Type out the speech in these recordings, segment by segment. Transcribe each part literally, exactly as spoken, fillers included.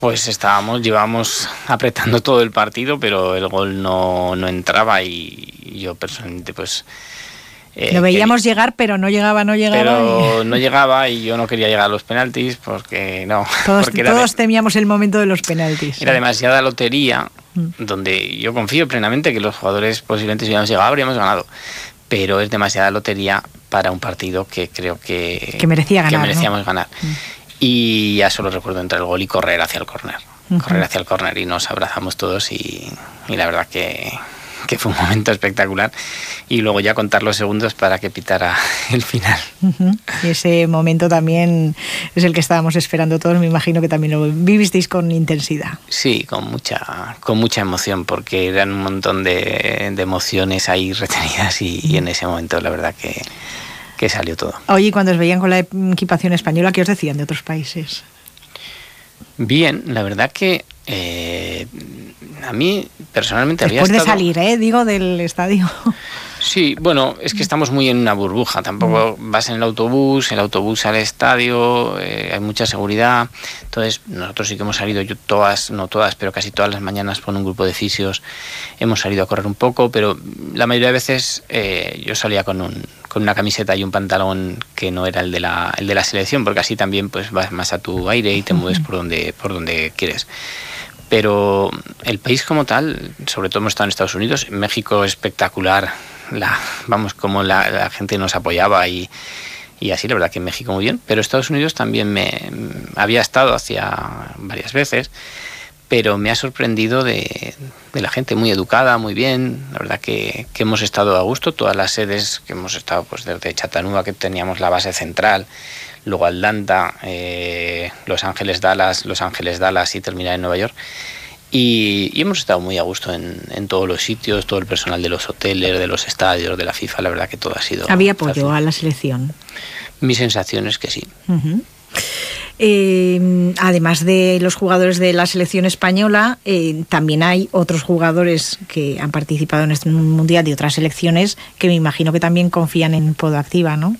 Pues estábamos, llevábamos apretando todo el partido, pero el gol no, no entraba y yo personalmente pues... Eh, Lo veíamos quería, llegar, pero no llegaba, no llegaba. Pero y... no llegaba y yo no quería llegar a los penaltis porque no. Todos, porque todos de, temíamos el momento de los penaltis. Era demasiada lotería, mm. donde yo confío plenamente que los jugadores posiblemente si hubiéramos llegado habríamos ganado. Pero es demasiada lotería para un partido que creo que, que merecía ganar, que merecíamos ¿no? ganar. Mm. Y ya solo recuerdo entrar el gol y correr hacia el córner. Uh-huh. Correr hacia el córner y nos abrazamos todos y, y la verdad que, que fue un momento espectacular. Y luego ya contar los segundos para que pitara el final. Uh-huh. Y ese momento también es el que estábamos esperando todos. Me imagino que también lo vivisteis con intensidad. Sí, con mucha, con mucha emoción, porque eran un montón de, de emociones ahí retenidas y, y en ese momento la verdad que... que salió todo. Oye, cuando os veían con la equipación española, ¿qué os decían de otros países? Bien, la verdad que eh, a mí personalmente Después había estado... Después de salir, ¿eh? Digo, del estadio. Sí, bueno, es que estamos muy en una burbuja. Tampoco mm. vas en el autobús, el autobús al estadio, eh, hay mucha seguridad. Entonces, nosotros sí que hemos salido, yo todas, no todas, pero casi todas las mañanas con un grupo de fisios hemos salido a correr un poco, pero la mayoría de veces eh, yo salía con un con una camiseta y un pantalón que no era el de la el de la selección, porque así también pues vas más a tu aire y te mueves por donde por donde quieres. Pero el país como tal, sobre todo hemos estado en Estados Unidos, en México espectacular, la vamos como la, la gente nos apoyaba y y así, la verdad que en México muy bien, pero Estados Unidos también me había estado hacía varias veces, pero me ha sorprendido de, de la gente muy educada, muy bien, la verdad que, que hemos estado a gusto, todas las sedes que hemos estado, pues desde Chattanooga, que teníamos la base central, luego Atlanta, eh, Los Ángeles, Dallas, Los Ángeles, Dallas y terminar en Nueva York. Y, y hemos estado muy a gusto en, en todos los sitios, todo el personal de los hoteles, de los estadios, de la FIFA, la verdad que todo ha sido... ¿Había apoyo a la selección? Mi sensación es que sí. Uh-huh. Eh, además de los jugadores de la selección española, eh, también hay otros jugadores que han participado en este mundial de otras selecciones que me imagino que también confían en Podoactiva, ¿no?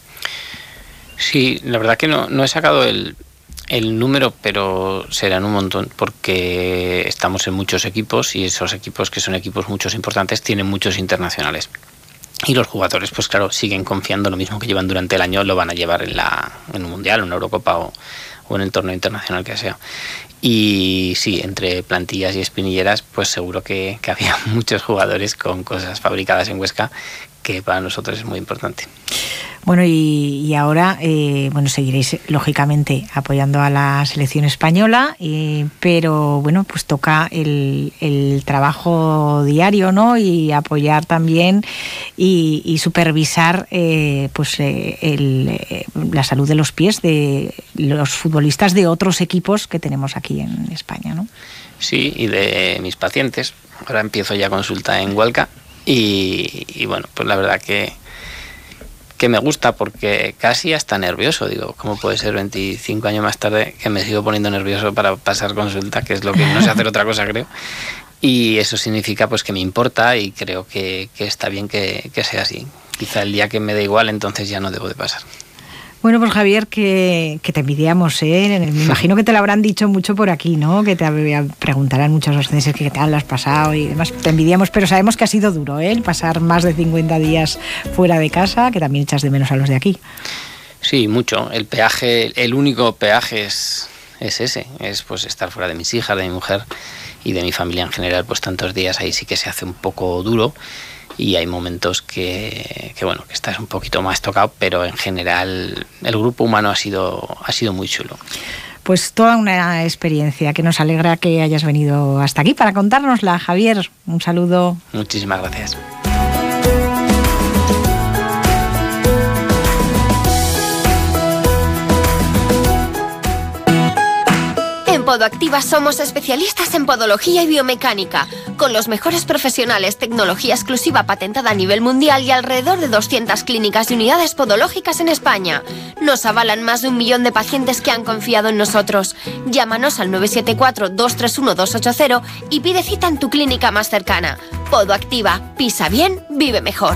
Sí, la verdad que no, no he sacado el, el número, pero serán un montón porque estamos en muchos equipos y esos equipos, que son equipos muchos importantes, tienen muchos internacionales. Y los jugadores, pues claro, siguen confiando lo mismo que llevan durante el año, lo van a llevar en, la, en un mundial, en una Eurocopa o, o en el torneo internacional que sea. Y sí, entre plantillas y espinilleras, pues seguro que, que había muchos jugadores con cosas fabricadas en Huesca, que para nosotros es muy importante. Bueno, y, y ahora, eh, bueno, seguiréis lógicamente apoyando a la selección española, eh, pero bueno, pues toca el, el trabajo diario, ¿no? Y apoyar también y, y supervisar, eh, pues eh, el, eh, la salud de los pies de los futbolistas de otros equipos que tenemos aquí en España, ¿no? Sí, y de mis pacientes. Ahora empiezo ya consulta en Huelca y, y bueno, pues la verdad que que me gusta porque casi hasta nervioso, digo, ¿cómo puede ser veinticinco años más tarde que me sigo poniendo nervioso para pasar consulta, que es lo que no sé hacer otra cosa, creo? Y eso significa pues que me importa y creo que, que está bien que, que sea así. Quizá el día que me da igual, entonces ya no debo de pasar. Bueno, pues Javier, que, que te envidiamos, ¿eh? Me imagino que te lo habrán dicho mucho por aquí, ¿no? Que te preguntarán muchas veces qué tal has pasado y demás. Te envidiamos, pero sabemos que ha sido duro, ¿eh? El pasar más de cincuenta días fuera de casa, que también echas de menos a los de aquí. Sí, mucho. El peaje, el único peaje es, es ese, es pues estar fuera de mis hijas, de mi mujer y de mi familia en general, pues tantos días ahí sí que se hace un poco duro. Y hay momentos que, que bueno, que estás un poquito más tocado, pero en general el grupo humano ha sido, ha sido muy chulo. Pues toda una experiencia que nos alegra que hayas venido hasta aquí para contárnosla, Javier. Un saludo. Muchísimas gracias. En Podoactiva somos especialistas en podología y biomecánica, con los mejores profesionales, tecnología exclusiva patentada a nivel mundial y alrededor de doscientas clínicas y unidades podológicas en España. Nos avalan más de un millón de pacientes que han confiado en nosotros. Llámanos al nueve siete cuatro, dos tres uno, dos ocho cero y pide cita en tu clínica más cercana. Podoactiva, pisa bien, vive mejor.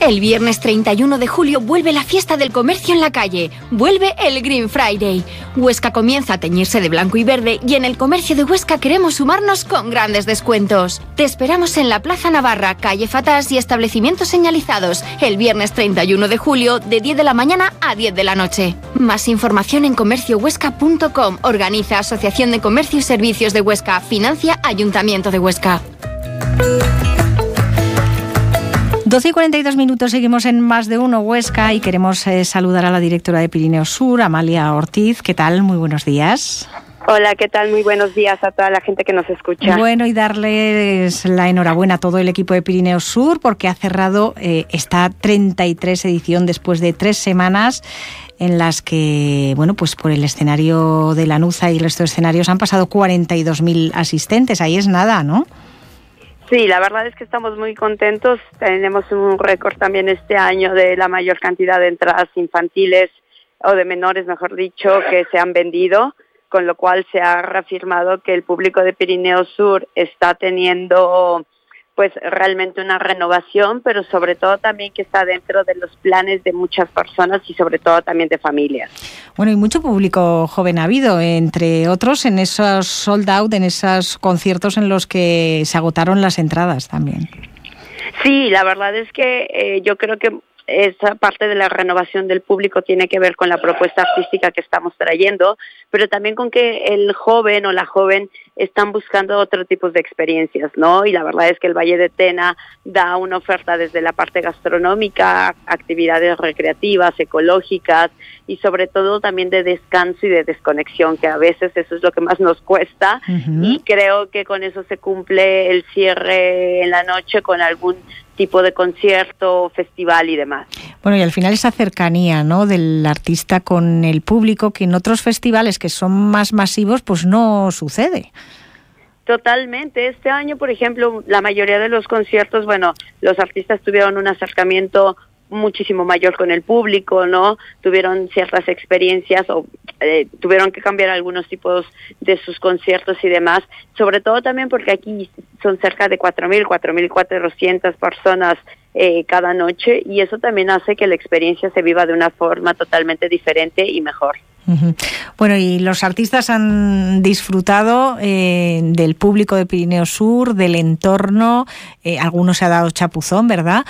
El viernes treinta y uno de julio vuelve la fiesta del comercio en la calle. Vuelve el Green Friday. Huesca comienza a teñirse de blanco y verde y en el comercio de Huesca queremos sumarnos con grandes descuentos. Te esperamos en la Plaza Navarra, calle Fatás y establecimientos señalizados el viernes treinta y uno de julio de diez de la mañana a diez de la noche. Más información en comercio huesca punto com. Organiza Asociación de Comercio y Servicios de Huesca. Financia Ayuntamiento de Huesca. doce y cuarenta y dos minutos, seguimos en Más de Uno Huesca y queremos eh, saludar a la directora de Pirineos Sur, Amalia Ortiz. ¿Qué tal? Muy buenos días. Hola, ¿qué tal? Muy buenos días a toda la gente que nos escucha. Bueno, y darles la enhorabuena a todo el equipo de Pirineos Sur porque ha cerrado eh, esta treinta y tres edición después de tres semanas en las que, bueno, pues por el escenario de Lanuza y el resto de escenarios han pasado cuarenta y dos mil asistentes. Ahí es nada, ¿no? Sí, la verdad es que estamos muy contentos. Tenemos un récord también este año de la mayor cantidad de entradas infantiles o de menores, mejor dicho, que se han vendido, con lo cual se ha reafirmado que el público de Pirineos Sur está teniendo pues realmente una renovación, pero sobre todo también que está dentro de los planes de muchas personas y sobre todo también de familias. Bueno, y mucho público joven ha habido, entre otros en esos sold out, en esos conciertos en los que se agotaron las entradas también. Sí, la verdad es que eh, yo creo que esa parte de la renovación del público tiene que ver con la propuesta artística que estamos trayendo, pero también con que el joven o la joven están buscando otro tipo de experiencias, ¿no? Y la verdad es que el Valle de Tena da una oferta desde la parte gastronómica, actividades recreativas, ecológicas y sobre todo también de descanso y de desconexión, que a veces eso es lo que más nos cuesta. Uh-huh. Y creo que con eso se cumple el cierre en la noche con algún tipo de concierto, festival y demás. Bueno, y al final esa cercanía, ¿no?, del artista con el público, que en otros festivales que son más masivos, pues no sucede. Totalmente. Este año, por ejemplo, la mayoría de los conciertos, bueno, los artistas tuvieron un acercamiento muchísimo mayor con el público, ¿no? Tuvieron ciertas experiencias o eh, tuvieron que cambiar algunos tipos de sus conciertos y demás, sobre todo también porque aquí son cerca de cuatro mil, cuatro mil cuatrocientas personas eh, cada noche y eso también hace que la experiencia se viva de una forma totalmente diferente y mejor. Uh-huh. Bueno, y los artistas han disfrutado eh, del público de Pirineos Sur, del entorno, eh, algunos se ha dado chapuzón, ¿verdad?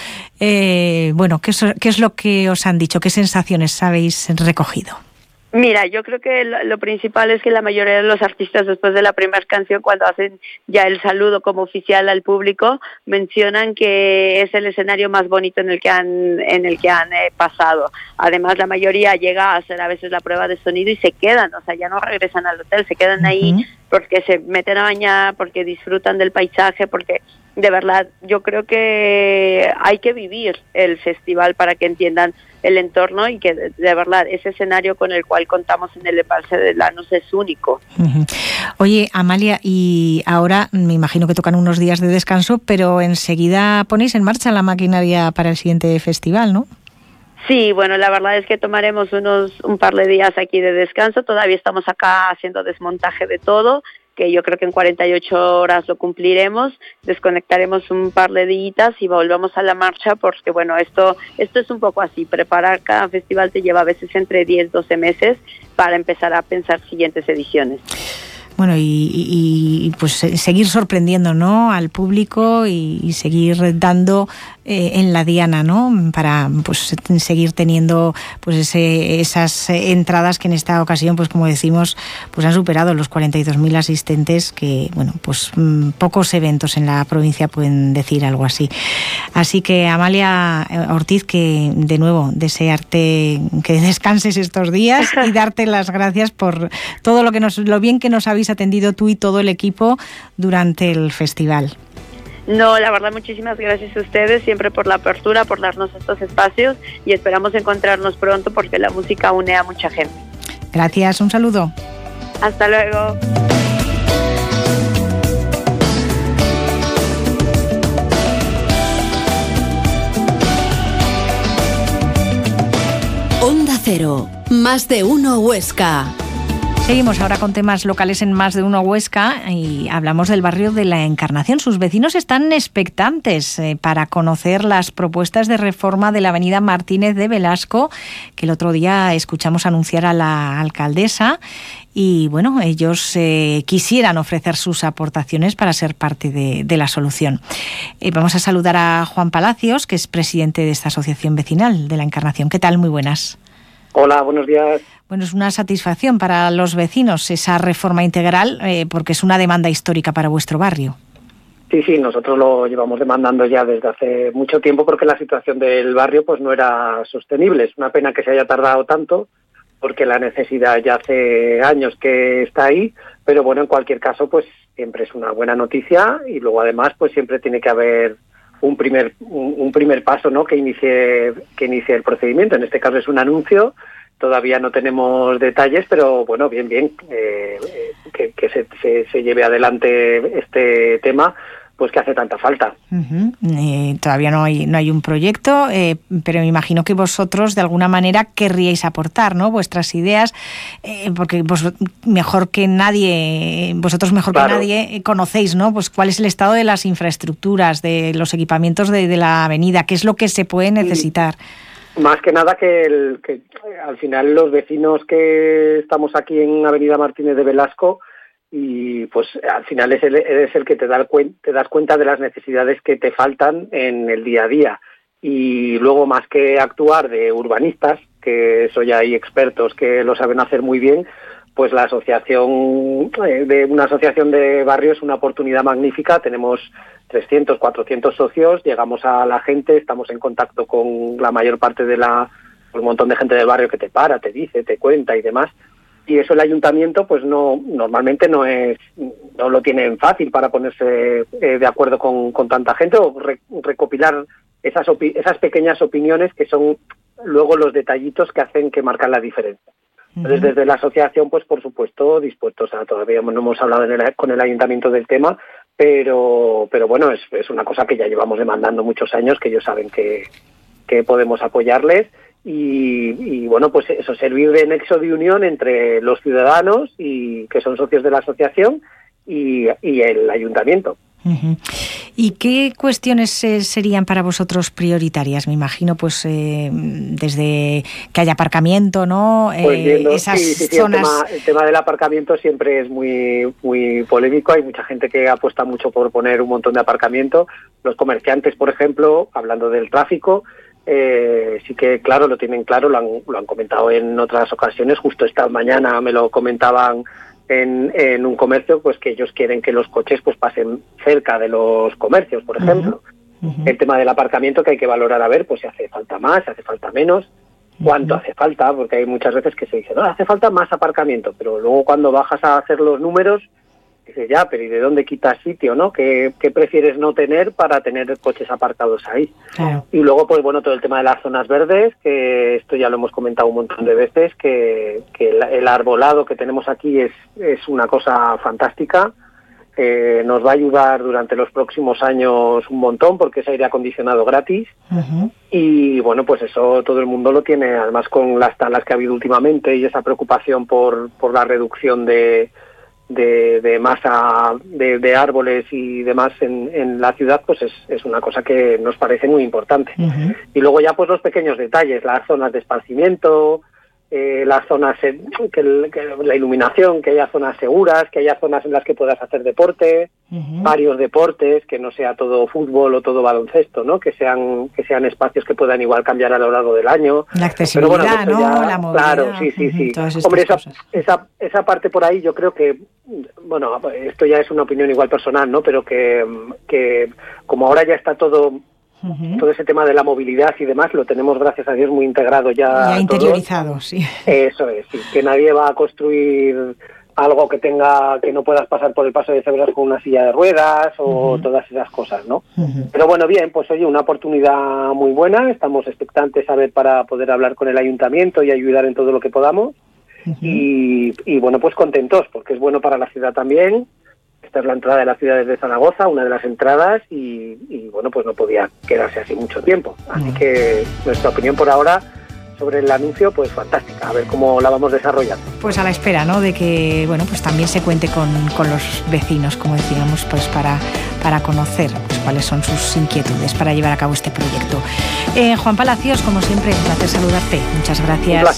Eh, bueno, ¿qué es, ¿qué es lo que os han dicho? ¿Qué sensaciones habéis recogido? Mira, yo creo que lo, lo principal es que la mayoría de los artistas después de la primera canción, cuando hacen ya el saludo como oficial al público, mencionan que es el escenario más bonito en el que han en el que han eh, pasado. Además, la mayoría llega a hacer a veces la prueba de sonido y se quedan, o sea, ya no regresan al hotel, se quedan ahí uh-huh. porque se meten a bañar, porque disfrutan del paisaje, porque de verdad yo creo que hay que vivir el festival para que entiendan el entorno y que de, de verdad ese escenario con el cual contamos en el embalse de Lanús es único. Uh-huh. Oye, Amalia, y ahora me imagino que tocan unos días de descanso, pero enseguida ponéis en marcha la maquinaria para el siguiente festival, ¿no? Sí, bueno, la verdad es que tomaremos unos un par de días aquí de descanso. Todavía estamos acá haciendo desmontaje de todo, que yo creo que en cuarenta y ocho horas lo cumpliremos. Desconectaremos un par de días y volvemos a la marcha porque, bueno, esto esto es un poco así. Preparar cada festival te lleva a veces entre diez, doce meses para empezar a pensar siguientes ediciones. Bueno, y, y, y pues seguir sorprendiendo, ¿no?, al público y, y seguir dando eh, en la diana, ¿no?, para pues seguir teniendo pues ese, esas entradas que en esta ocasión, pues como decimos, pues han superado los cuarenta y dos mil asistentes, que bueno, pues mmm, pocos eventos en la provincia pueden decir algo así. Así que, Amalia Ortiz, que de nuevo desearte que descanses estos días y darte las gracias por todo lo que nos, lo bien que nos habéis atendido tú y todo el equipo durante el festival. No, la verdad, muchísimas gracias a ustedes siempre por la apertura, por darnos estos espacios y esperamos encontrarnos pronto porque la música une a mucha gente. Gracias, un saludo. Hasta luego. Onda Cero, Más de Uno Huesca. Seguimos ahora con temas locales en Más de Uno Huesca y hablamos del barrio de la Encarnación. Sus vecinos están expectantes eh, para conocer las propuestas de reforma de la avenida Martínez de Velasco, que el otro día escuchamos anunciar a la alcaldesa. Y bueno, ellos eh, quisieran ofrecer sus aportaciones para ser parte de, de la solución. Eh, vamos a saludar a Juan Palacios, que es presidente de esta asociación vecinal de la Encarnación. ¿Qué tal? Muy buenas. Hola, buenos días. Bueno, es una satisfacción para los vecinos esa reforma integral, eh, porque es una demanda histórica para vuestro barrio. Sí, sí, nosotros lo llevamos demandando ya desde hace mucho tiempo porque la situación del barrio pues no era sostenible. Es una pena que se haya tardado tanto porque la necesidad ya hace años que está ahí, pero bueno, en cualquier caso pues siempre es una buena noticia y luego además pues siempre tiene que haber un primer un, un primer paso, ¿no?, que inicie que inicie el procedimiento. En este caso es un anuncio. Todavía no tenemos detalles, pero bueno, bien, bien, eh, que, que se, se, se lleve adelante este tema, pues que hace tanta falta. Uh-huh. Eh, todavía no hay no hay un proyecto, eh, pero me imagino que vosotros de alguna manera querríais aportar, ¿no?, vuestras ideas, eh, porque vos mejor que nadie, vosotros mejor claro. que nadie conocéis, ¿no?, pues cuál es el estado de las infraestructuras, de los equipamientos de, de la avenida, qué es lo que se puede necesitar. Sí. Más que nada que, el, que al final los vecinos que estamos aquí en Avenida Martínez de Velasco, y pues al final es el, eres el que te, da cuen, te das cuenta de las necesidades que te faltan en el día a día. Y luego, más que actuar de urbanistas, que eso ya hay expertos que lo saben hacer muy bien, pues la asociación, eh, de una asociación de barrio es una oportunidad magnífica. Tenemos trescientos, cuatrocientos socios, llegamos a la gente, estamos en contacto con la mayor parte de la, un montón de gente del barrio que te para, te dice, te cuenta y demás. Y eso el ayuntamiento pues no normalmente no es no lo tienen fácil para ponerse eh, de acuerdo con, con tanta gente o re, recopilar esas opi- esas pequeñas opiniones que son luego los detallitos que hacen que marcan la diferencia. Entonces, desde la asociación, pues por supuesto, dispuestos a, todavía no hemos hablado en el, con el ayuntamiento del tema, pero pero bueno, es, es una cosa que ya llevamos demandando muchos años, que ellos saben que, que podemos apoyarles y, y bueno, pues eso, servir de nexo de unión entre los ciudadanos y que son socios de la asociación y, y el ayuntamiento. Uh-huh. ¿Y qué cuestiones eh, serían para vosotros prioritarias? Me imagino, pues, eh, desde que haya aparcamiento, ¿no? Eh, pues viendo, esas sí, sí, sí, zonas... el tema, el tema del aparcamiento siempre es muy muy polémico. Hay mucha gente que apuesta mucho por poner un montón de aparcamiento. Los comerciantes, por ejemplo, hablando del tráfico, eh, sí que, claro, lo tienen claro, lo han, lo han comentado en otras ocasiones. Justo esta mañana me lo comentaban En, en un comercio, pues que ellos quieren que los coches pues pasen cerca de los comercios, por ejemplo. Uh-huh. Uh-huh. El tema del aparcamiento, que hay que valorar a ver pues si hace falta más, si hace falta menos, cuánto uh-huh. hace falta, porque hay muchas veces que se dice, no, hace falta más aparcamiento, pero luego cuando bajas a hacer los números, dices, ya, pero ¿y de dónde quitas sitio, no? ¿Qué, qué prefieres no tener para tener coches aparcados ahí? Claro. Y luego, pues bueno, todo el tema de las zonas verdes, que esto ya lo hemos comentado un montón de veces, que, que el, el arbolado que tenemos aquí es, es una cosa fantástica, eh, nos va a ayudar durante los próximos años un montón, porque es aire acondicionado gratis, uh-huh. y bueno, pues eso todo el mundo lo tiene, además con las talas que ha habido últimamente y esa preocupación por, por la reducción de De, de masa de, de árboles y demás en, en la ciudad, pues es, es una cosa que nos parece muy importante. Uh-huh. Y luego ya pues los pequeños detalles, las zonas de esparcimiento, eh, las zonas, que, que la iluminación, que haya zonas seguras, que haya zonas en las que puedas hacer deporte, uh-huh. varios deportes, que no sea todo fútbol o todo baloncesto, ¿no? Que sean que sean espacios que puedan igual cambiar a lo largo del año. La accesibilidad, bueno, ¿no? Ya, la movilidad. Claro, sí, sí, sí. Uh-huh. Hombre, esa, esa, esa parte por ahí yo creo que, bueno, esto ya es una opinión igual personal, ¿no? Pero que, que como ahora ya está todo... Uh-huh. Todo ese tema de la movilidad y demás lo tenemos, gracias a Dios, muy integrado ya. Ya interiorizado, todos. Sí. Eso es, sí, que nadie va a construir algo que tenga que no puedas pasar por el paso de cebras con una silla de ruedas o uh-huh. todas esas cosas, ¿no? Uh-huh. Pero bueno, bien, pues oye, una oportunidad muy buena, estamos expectantes a ver para poder hablar con el ayuntamiento y ayudar en todo lo que podamos uh-huh. y, y bueno, pues contentos, porque es bueno para la ciudad también. Esta es la entrada de la ciudad desde Zaragoza, una de las entradas, y, y bueno, pues no podía quedarse así mucho tiempo. Así que nuestra opinión por ahora sobre el anuncio, pues fantástica, a ver cómo la vamos desarrollando. Pues a la espera, ¿no?, de que, bueno, pues también se cuente con, con los vecinos, como decíamos, pues para, para conocer pues, cuáles son sus inquietudes para llevar a cabo este proyecto. Eh, Juan Palacios, como siempre, un placer saludarte. Muchas gracias.